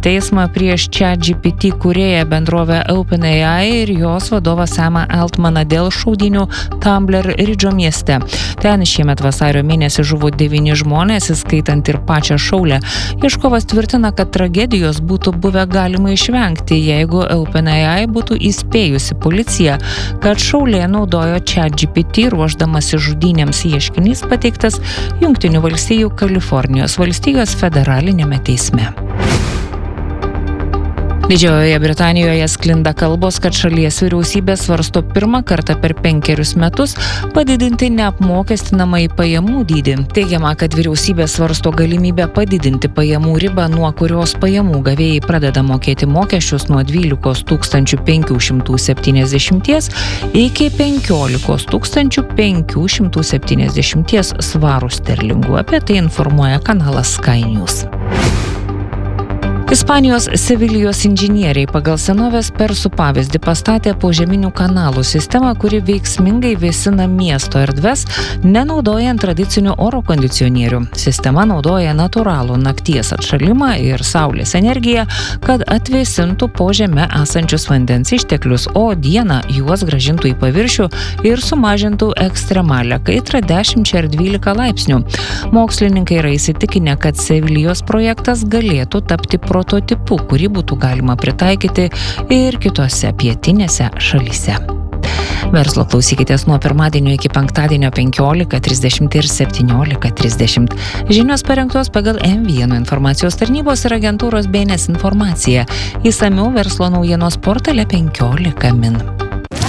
teismą prieš ChatGPT kūrėją bendrovę OpenAI ir jos vadovą Samą Altmaną dėl šaudynių Tumbler Ridžo mieste. Ten šiemet vasario mėnesį žuvo 9 žmonės, įskaitant ir pačią šaulę. Ieškovas tvirtina, kad tragedijos būtų buvę galima išvengti, jeigu OpenAI būtų įspėjusi policiją, kad šaulė naudojo ChatGPT ruošdamasi žudynėms. Ieškinys pateiktas Jungtinių valstijų Kalifornijos valstijos federalinėme teisme. Didžiojoje Britanijoje sklinda kalbos, kad šalies vyriausybė svarsto pirmą kartą per 5 metus padidinti neapmokestinamąjį pajamų dydį. Teigiama, kad vyriausybė svarsto galimybę padidinti pajamų ribą, nuo kurios pajamų gavėjai pradeda mokėti mokesčius nuo 12 570 iki 15 570 svarų sterlingų. Apie tai informuoja kanalas Sky News. Ispanijos Sevilijos inžinieriai pagal senovės persų pavyzdį pastatė požeminių kanalų sistemą, kuri veiksmingai vėsina miesto erdves, nenaudojant tradicinių oro kondicionierių. Sistema naudoja natūralų nakties atšalimą ir saulės energiją, kad atvėsintų po žeme esančius vandens išteklius, o dieną juos grąžintų į paviršių ir sumažintų ekstremalią kaitrą 10 ar 12 laipsnių. Mokslininkai yra įsitikinę, kad Sevilijos projektas galėtų tapti prototipu, kurį būtų galima pritaikyti ir kitose pietinėse šalyse. Verslo klausykitės nuo pirmadienio iki penktadienio 15:30 ir 17:30. Žinios parengtos pagal M1 informacijos tarnybos ir agentūros BNS informaciją. Išsamiau verslo naujienos portale 15 min.